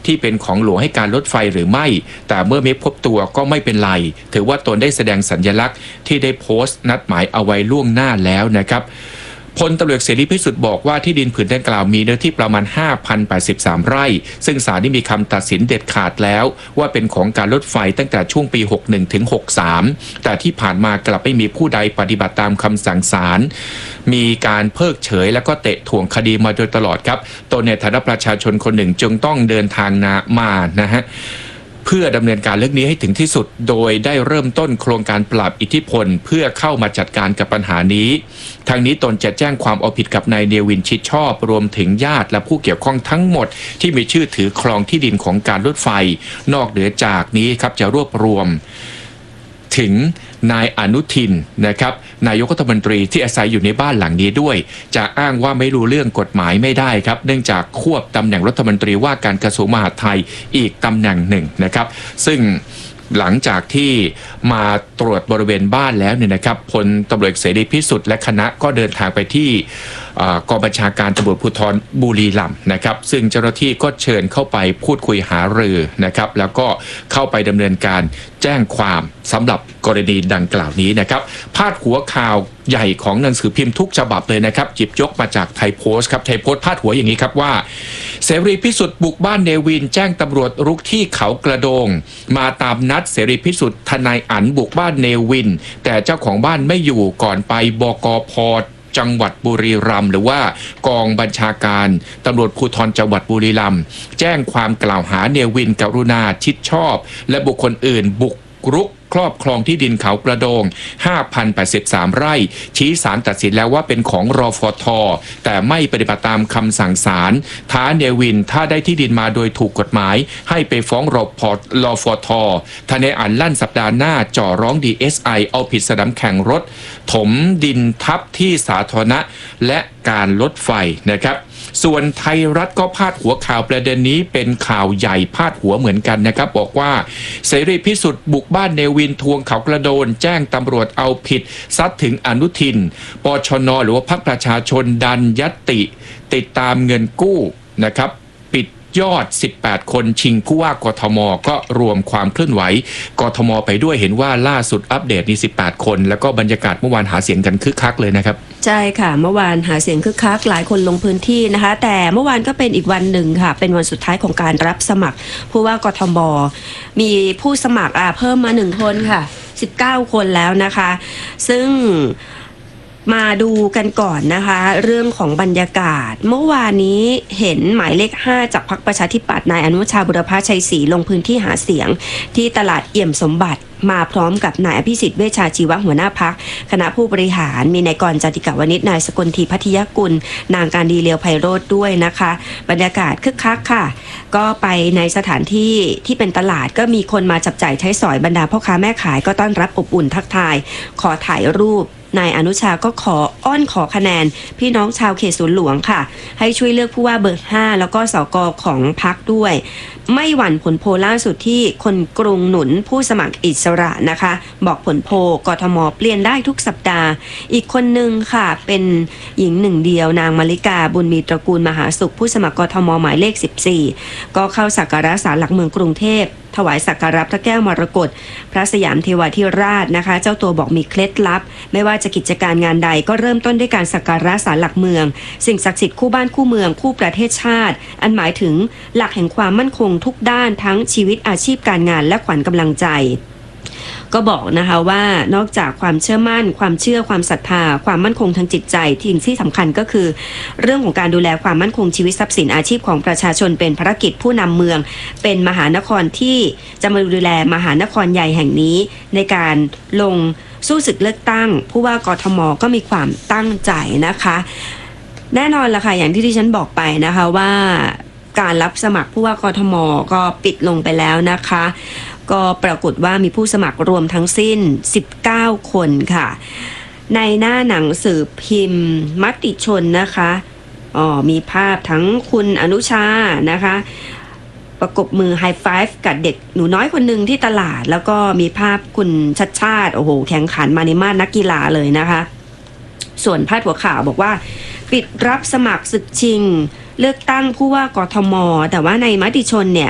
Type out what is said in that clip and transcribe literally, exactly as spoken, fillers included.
ที่เป็นของหลวงให้การรถไฟหรือไม่แต่เมื่อไม่พบตัวก็ไม่เป็นไรถือว่าตนได้แสดงสัญลักษณ์ที่ได้โพสต์นัดหมายเอาไว้ล่วงหน้าแล้วนะครับพลตำรวจเสรีพิสุทธิ์บอกว่าที่ดินผืนดังกล่าวมีเนื้อที่ประมาณ ห้าพันแปดสิบสาม ไร่ซึ่งศาลได้มีคำตัดสินเด็ดขาดแล้วว่าเป็นของการรถไฟตั้งแต่ช่วงปีหกหนึ่งถึงหกสามแต่ที่ผ่านมากลับไม่มีผู้ใดปฏิบัติตามคำสั่งศาลมีการเพิกเฉยและก็เตะถ่วงคดีมาโดยตลอดครับตนในฐานะประชาชนคนหนึ่งจึงต้องเดินทางมานะฮะเพื่อดำเนินการเรื่องนี้ให้ถึงที่สุดโดยได้เริ่มต้นโครงการปราบอิทธิพลเพื่อเข้ามาจัดการกับปัญหานี้ทางนี้ตนจะแจ้งความเอาผิดกับนายเนวินชิดชอบรวมถึงญาติและผู้เกี่ยวข้องทั้งหมดที่มีชื่อถือครองที่ดินของการรถไฟนอกเหนือจากนี้ครับจะรวบรวมถึงนายอนุทินนะครับนายกรัฐมนตรีที่อาศัยอยู่ในบ้านหลังนี้ด้วยจะอ้างว่าไม่รู้เรื่องกฎหมายไม่ได้ครับเนื่องจากควบตำแหน่งรัฐมนตรีว่าการกระทรวงมหาดไทยอีกตำแหน่งหนึ่งนะครับซึ่งหลังจากที่มาตรวจบริเวณบ้านแล้วเนี่ยนะครับพลตำรวจเสรีพิสุทธิ์และคณะก็เดินทางไปที่กองบัญชาการตำรวจภูธรบุรีรัมย์นะครับซึ่งเจ้าหน้าที่ก็เชิญเข้าไปพูดคุยหารือนะครับแล้วก็เข้าไปดำเนินการแจ้งความสำหรับกรณีดังกล่าวนี้นะครับพาดหัวข่าวใหญ่ของหนังสือพิมพ์ทุกฉบับเลยนะครับหยิบยกมาจากไทยโพสต์ครับไทยโพสต์พาดหัวอย่างนี้ครับว่าเสรีพิสุทธิ์บุกบ้านเนวินแจ้งตำรวจรุกที่เขากระโดงมาตามนัดเสรีพิสุทธิ์ทนายอั๋นบุกบ้านเนวินแต่เจ้าของบ้านไม่อยู่ก่อนไปบกพ.จังหวัดบุรีรัมย์หรือว่ากองบัญชาการตำรวจภูธรจังหวัดบุรีรัมย์แจ้งความกล่าวหาเนวินกรุณาชิดชอบและบุคคลอื่นบุกรุกครอบครองที่ดินเขากระโดง ห้าพันแปดสิบสาม ไร่ชี้ศาลตัดสินแล้วว่าเป็นของรฟท.แต่ไม่ปฏิบัติตามคำสั่งศาลท้าเนวินถ้าได้ที่ดินมาโดยถูกกฎหมายให้ไปฟ้องรฟรฟท.ทนายอั๋นลั่นสัปดาห์หน้าจ่อร้อง ดี เอส ไอ เอาผิดสนามแข่งรถถมดินทับที่สาธารณะและการรถไฟนะครับส่วนไทยรัฐก็พาดหัวข่าวประเด็นนี้เป็นข่าวใหญ่พาดหัวเหมือนกันนะครับบอกว่าเสรีพิสุทธิ์บุกบ้านเนวินทวงเขากระโดนแจ้งตำรวจเอาผิดซัดถึงอนุทินปชนหรือว่าพรรคประชาชนดันญัตติติดตามเงินกู้นะครับปิดยอดสิบแปดคนชิงผู้ว่ากทมก็รวมความเคลื่อนไหวกทมไปด้วยเห็นว่าล่าสุดอัปเดตนี่สิบแปดคนแล้วก็บรรยากาศเมื่อวานหาเสียงกันคึกคักเลยนะครับใช่ค่ะเมื่อวานหาเสียงคึกคักหลายคนลงพื้นที่นะคะแต่เมื่อวานก็เป็นอีกวันหนึ่งค่ะเป็นวันสุดท้ายของการรับสมัครผู้ว่ากทมมีผู้สมัครอ่ะเพิ่มมาหนึ่งคนค่ะสิบเก้าคนแล้วนะคะซึ่งมาดูกันก่อนนะคะเรื่องของบรรยากาศเมื่อวานนี้เห็นหมายเลขห้าจากพรรคประชาธิปัตย์นายอนุชาบุรพชัยศรีลงพื้นที่หาเสียงที่ตลาดเอี่ยมสมบัติมาพร้อมกับนายอภิสิทธิ์เวชชาชีวะหัวหน้าพรรคคณะผู้บริหารมีนายกรจติกาวนิชนายสกลทีพัทยกุลนางการดีเลียวไพโรจน์ด้วยนะคะบรรยากาศคึกคักค่ะก็ไปในสถานที่ที่เป็นตลาดก็มีคนมาจับจ่ายใช้สอยบรรดาพ่อค้าแม่ขายก็ต้อนรับอบอุ่นทักทายขอถ่ายรูปนายอนุชาก็ขออ้อนขอคะแนนพี่น้องชาวเขตสวนหลวงค่ะให้ช่วยเลือกผู้ว่าเบอร์ห้าแล้วก็สกของพรรคด้วยไม่หวั่นผลโพลล่าสุดที่คนกรุงหนุนผู้สมัครอิสระนะคะบอกผลโพลกทมเปลี่ยนได้ทุกสัปดาห์อีกคนนึงค่ะเป็นหญิงหนึ่งเดียวนางมาริกาบุญมีตระกูลมหาสุขผู้สมัครกทมหมายเลขสิบสี่ก็เข้าสักการะศาลหลักเมืองกรุงเทพถวายสักการะพระแก้วมรกตพระสยามเทวาธิราชนะคะเจ้าตัวบอกมีเคล็ดลับไม่ว่าจะกิจการงานใดก็เริ่มต้นด้วยการสักการะศาลหลักเมืองสิ่งศักดิ์สิทธิ์คู่บ้านคู่เมืองคู่ประเทศชาติอันหมายถึงหลักแห่งความมั่นคงทุกด้านทั้งชีวิตอาชีพการงานและขวัญกำลังใจก็บอกนะคะว่านอกจากความเชื่อมั่นความเชื่อความศรัทธาความมั่นคงทางจิตใจสิ่งที่สำคัญก็คือเรื่องของการดูแลความมั่นคงชีวิตทรัพย์สินอาชีพของประชาชนเป็นภารกิจผู้นำเมืองเป็นมหานครที่จะมาดูแลมหานครใหญ่แห่งนี้ในการลงสู้ศึกเลือกตั้งผู้ว่ากทมก็มีความตั้งใจนะคะแน่นอนละค่ะอย่างที่ที่ฉันบอกไปนะคะว่าการรับสมัครผู้ว่ากทมก็ปิดลงไปแล้วนะคะก็ปรากฏว่ามีผู้สมัครรวมทั้งสิ้นสิบเก้าคนค่ะในหน้าหนังสือพิมพ์มติชนนะคะอ๋อมีภาพทั้งคุณอนุชานะคะประกบมือไฮไฟฟ์กับเด็กหนูน้อยคนหนึ่งที่ตลาดแล้วก็มีภาพคุณชัดชาติโอ้โหแข่งขันมาในมาดนักกีฬาเลยนะคะส่วนพาดหัวข่าวบอกว่าปิดรับสมัครศึกชิงเลือกตั้งผู้ว่ากทมแต่ว่าในมติชนเนี่ย